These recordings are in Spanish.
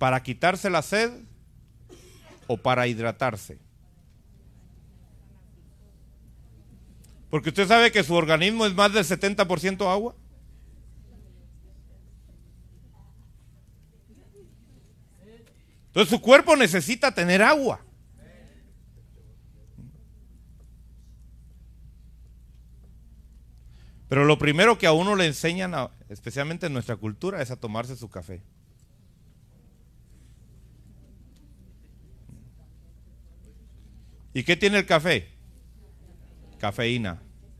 ¿Para quitarse la sed o para hidratarse? Porque usted sabe que su organismo es más del 70% agua. Entonces su cuerpo necesita tener agua. Pero lo primero que a uno le enseñan, especialmente en nuestra cultura, es a tomarse su café. ¿Y qué tiene el café? Cafeína.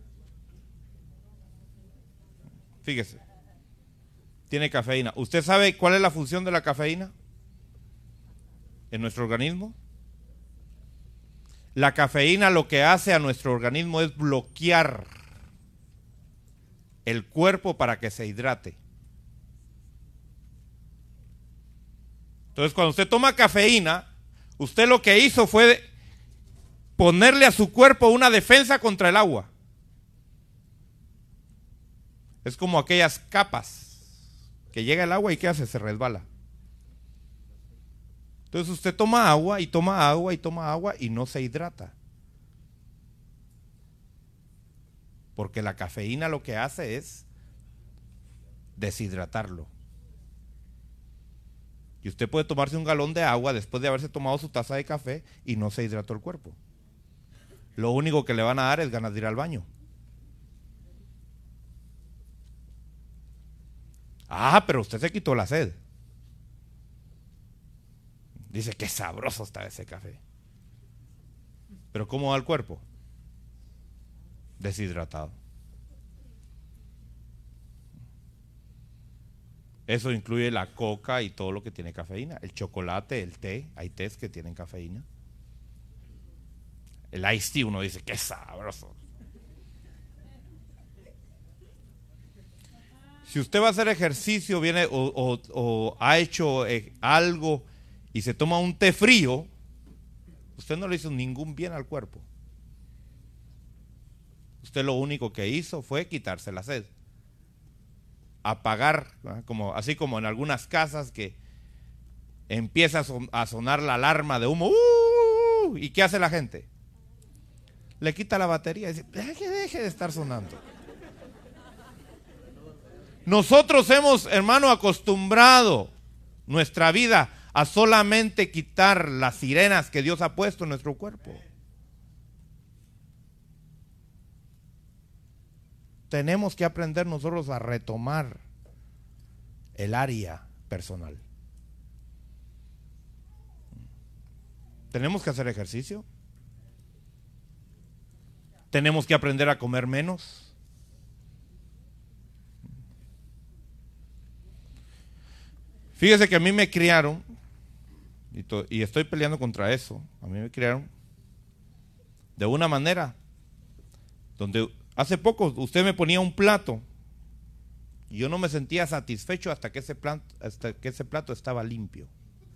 Fíjese. Tiene cafeína. ¿Usted sabe cuál es la función de la cafeína en nuestro organismo? La cafeína lo que hace a nuestro organismo es bloquear el cuerpo para que se hidrate. Entonces, cuando usted toma cafeína, usted lo que hizo fue ponerle a su cuerpo una defensa contra el agua. Es como aquellas capas que llega el agua y ¿qué hace? Se resbala. Entonces usted toma agua y toma agua y toma agua y no se hidrata. Porque la cafeína lo que hace es deshidratarlo. Y usted puede tomarse un galón de agua después de haberse tomado su taza de café y no se hidrató el cuerpo. Lo único que le van a dar es ganas de ir al baño. Pero usted se quitó la sed. Dice, qué sabroso está ese café. Pero ¿cómo va el cuerpo? Deshidratado. Eso incluye la coca y todo lo que tiene cafeína. El chocolate, el té, hay tés que tienen cafeína. El iced tea, uno dice, qué sabroso. Si usted va a hacer ejercicio, viene o ha hecho algo y se toma un té frío, usted no le hizo ningún bien al cuerpo. Usted lo único que hizo fue quitarse la sed. Apagar, así como en algunas casas que empieza a sonar la alarma de humo. ¿Y qué hace la gente? Le quita la batería y dice, deje de estar sonando. Nosotros hemos, hermano, acostumbrado nuestra vida a solamente quitar las sirenas que Dios ha puesto en nuestro cuerpo. Tenemos que aprender nosotros a retomar el área personal. Tenemos que hacer ejercicio. Tenemos que aprender a comer menos. Fíjese que a mí me criaron, y estoy peleando contra eso, a mí me criaron de una manera donde hace poco usted me ponía un plato y yo no me sentía satisfecho hasta que ese plato estaba limpio.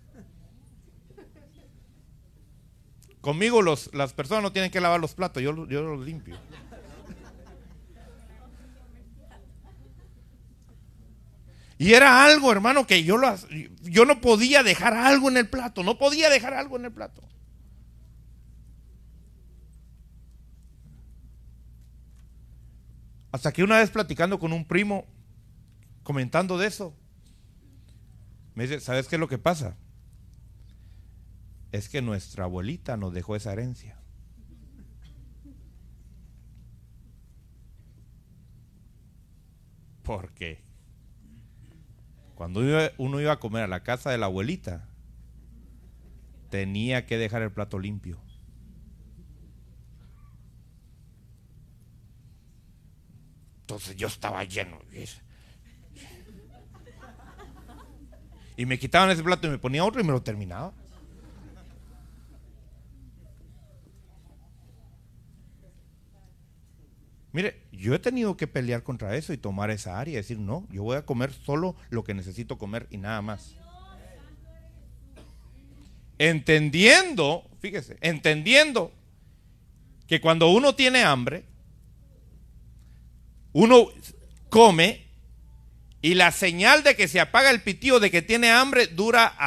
Conmigo las personas no tienen que lavar los platos, yo los limpio. Y era algo, hermano, que yo no podía dejar algo en el plato, no podía dejar algo en el plato. Hasta que una vez platicando con un primo, comentando de eso, me dice, ¿sabes qué es lo que pasa? Es que nuestra abuelita nos dejó esa herencia. ¿Por qué? Cuando uno iba a comer a la casa de la abuelita, tenía que dejar el plato limpio. Entonces yo estaba lleno. Y me quitaban ese plato y me ponía otro y me lo terminaba. Mire, yo he tenido que pelear contra eso y tomar esa área y decir, no, yo voy a comer solo lo que necesito comer y nada más. Entendiendo, fíjese, entendiendo que cuando uno tiene hambre, uno come y la señal de que se apaga el pitío de que tiene hambre dura